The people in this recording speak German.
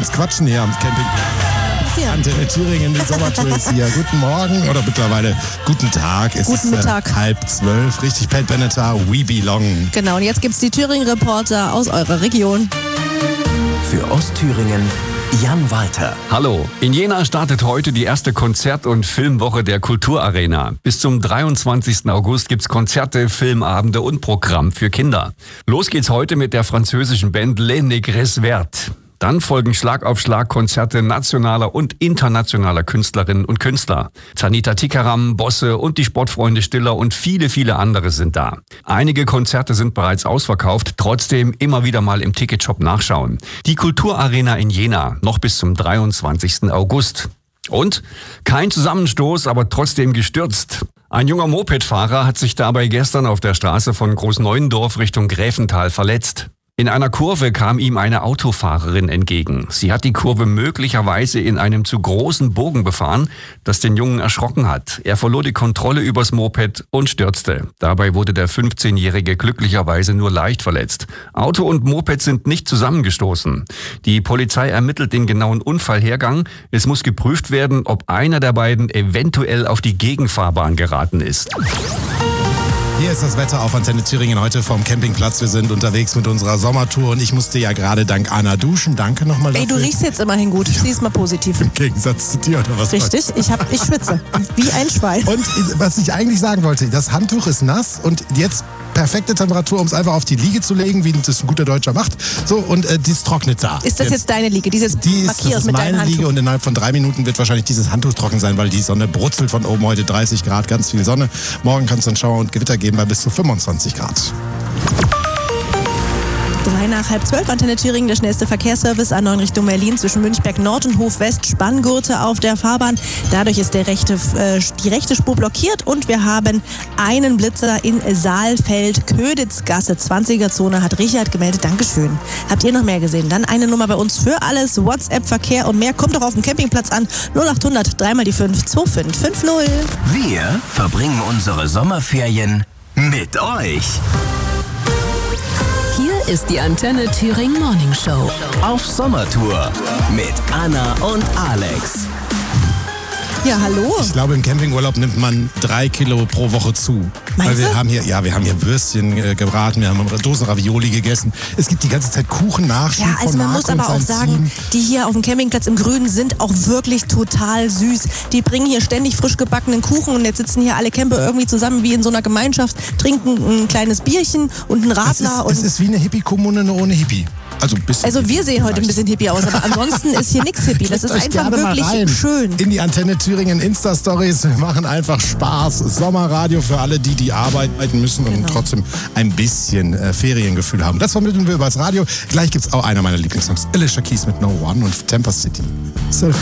ins Quatschen hier am Camping. Antenne Thüringen, die Sommertour ist hier. Guten Morgen oder mittlerweile guten Tag. Es guten Mittag. 11:30. Richtig, Pat Benatar, We Belong. Genau, und jetzt gibt's die Thüringen-Reporter aus eurer Region. Für Ostthüringen Jan Walter. Hallo, in Jena startet heute die erste Konzert- und Filmwoche der Kulturarena. Bis zum 23. August gibt's Konzerte, Filmabende und Programm für Kinder. Los geht's heute mit der französischen Band Les Négresses Vertes. Dann folgen Schlag auf Schlag Konzerte nationaler und internationaler Künstlerinnen und Künstler. Zanita Tikaram, Bosse und die Sportfreunde Stiller und viele, viele andere sind da. Einige Konzerte sind bereits ausverkauft, trotzdem immer wieder mal im Ticketshop nachschauen. Die Kulturarena in Jena, noch bis zum 23. August. Und kein Zusammenstoß, aber trotzdem gestürzt. Ein junger Mopedfahrer hat sich dabei gestern auf der Straße von Großneuendorf Richtung Gräfental verletzt. In einer Kurve kam ihm eine Autofahrerin entgegen. Sie hat die Kurve möglicherweise in einem zu großen Bogen befahren, das den Jungen erschrocken hat. Er verlor die Kontrolle übers Moped und stürzte. Dabei wurde der 15-Jährige glücklicherweise nur leicht verletzt. Auto und Moped sind nicht zusammengestoßen. Die Polizei ermittelt den genauen Unfallhergang. Es muss geprüft werden, ob einer der beiden eventuell auf die Gegenfahrbahn geraten ist. Hier ist das Wetter auf Antenne Thüringen heute vom Campingplatz. Wir sind unterwegs mit unserer Sommertour und ich musste ja gerade dank Anna duschen. Danke nochmal dafür. Ey, du riechst jetzt immerhin gut. Siehst mal positiv. Im Gegensatz zu dir oder was? Richtig, ich schwitze. Wie ein Schwein. Und was ich eigentlich sagen wollte, das Handtuch ist nass und jetzt perfekte Temperatur, um es einfach auf die Liege zu legen, wie das ein guter Deutscher macht. So, und dies trocknet da. Ist das jetzt deine Liege? Die ist markiert das ist mit deinem meine Handtuch? Liege und innerhalb von 3 Minuten wird wahrscheinlich dieses Handtuch trocken sein, weil die Sonne brutzelt von oben. Heute 30 Grad, ganz viel Sonne. Morgen kann es dann Schauer und Gewitter geben bei bis zu 25 Grad. 3 nach halb 12, Antenne Thüringen, der schnellste Verkehrsservice A9 Richtung Berlin zwischen Münchberg Nord und Hof West, Spanngurte auf der Fahrbahn. Dadurch ist die rechte Spur blockiert und wir haben einen Blitzer in Saalfeld-Köditzgasse. 20er-Zone hat Richard gemeldet. Dankeschön. Habt ihr noch mehr gesehen? Dann eine Nummer bei uns für alles. WhatsApp, Verkehr und mehr. Kommt doch auf dem Campingplatz an. 0800 3 mal die 5 2550. Wir verbringen unsere Sommerferien mit euch. Hier ist die Antenne Thüringen Morning Show. Auf Sommertour mit Anna und Alex. Ja, hallo. Ich glaube, im Campingurlaub nimmt man 3 Kilo pro Woche zu. Meinst Weil wir du? haben hier Würstchen gebraten, wir haben eine Dose Ravioli gegessen. Es gibt die ganze Zeit Kuchen-Nachschub Ja, also von man Marc muss aber und auch sein sagen, Team. die hier auf dem Campingplatz im Grünen sind auch wirklich total süß. Die bringen hier ständig frisch gebackenen Kuchen und jetzt sitzen hier alle Camper irgendwie zusammen wie in so einer Gemeinschaft, trinken ein kleines Bierchen und einen Radler. Es ist wie eine Hippie-Kommune nur ohne Hippie. Also, Wir sehen heute ein bisschen Hippie aus, aber ansonsten ist hier nichts Hippie. Das ist Klickt euch einfach gerne mal rein wirklich schön. in die Antenne Thüringen Insta-Stories. Wir machen einfach Spaß. Sommerradio für alle, die arbeiten müssen und trotzdem ein bisschen Feriengefühl haben. Das vermitteln wir über das Radio. Gleich gibt's auch einer meiner Lieblingssongs. Alicia Keys mit No One und Temper City. So.